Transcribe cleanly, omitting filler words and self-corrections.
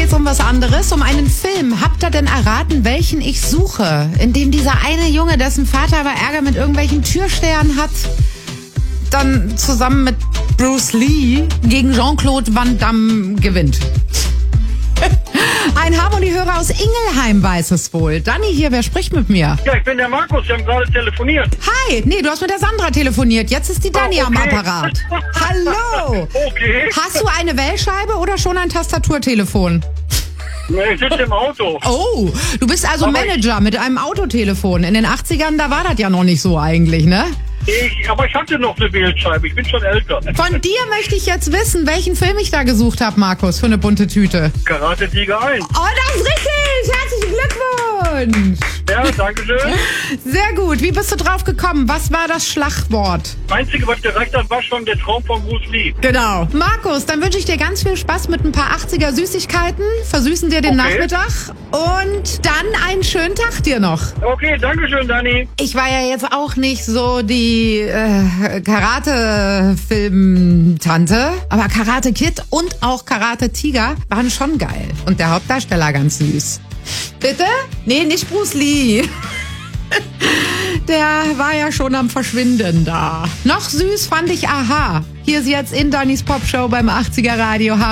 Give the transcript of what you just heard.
jetzt um was anderes, um einen Film. Habt ihr denn erraten, welchen ich suche? In dem dieser eine Junge, dessen Vater aber Ärger mit irgendwelchen Türstehern hat, dann zusammen mit Bruce Lee gegen Jean-Claude Van Damme gewinnt. Ein Harmony-Hörer aus Ingelheim weiß es wohl. Danny hier, wer spricht mit mir? Ja, ich bin der Markus, wir haben gerade telefoniert. Hi, nee, du hast mit der Sandra telefoniert. Jetzt ist die Danny am Apparat. Hallo. Okay. Hast du eine Wählscheibe oder schon ein Tastaturtelefon? Nee, ich sitze im Auto. Oh, du bist also Aber Manager mit einem Autotelefon. In den 80ern, da war das ja noch nicht so eigentlich, ne? Aber ich hatte noch eine Wählscheibe, ich bin schon älter. Von dir möchte ich jetzt wissen, welchen Film ich da gesucht habe, Markus, für eine bunte Tüte. Karate Tiger 1. Oh, das ist richtig! Herzlichen Glückwunsch! Ja, danke schön. Sehr gut. Wie bist du drauf gekommen? Was war das Schlagwort? Das Einzige, was gereicht hat, war schon der Traum von Bruce Lee. Genau. Markus, dann wünsche ich dir ganz viel Spaß mit ein paar 80er Süßigkeiten. Versüßen dir den Nachmittag. Und dann einen schönen Tag dir noch. Okay, danke schön, Dani. Ich war ja jetzt auch nicht so die Karate-Film-Tante. Aber Karate Kid und auch Karate Tiger waren schon geil. Und der Hauptdarsteller ganz süß. Bitte? Nee, nicht Bruce Lee. Der war ja schon am Verschwinden da. Noch süß fand ich Aha. Hier ist jetzt in Dannys Popshow beim 80er Radio.